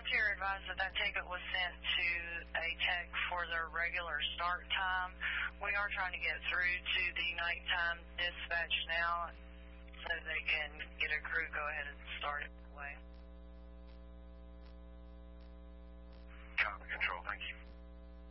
Frontier advised that that ticket was sent to a tech for their regular start time. We are trying to get through to the nighttime dispatch now so they can get a crew go ahead and start it away.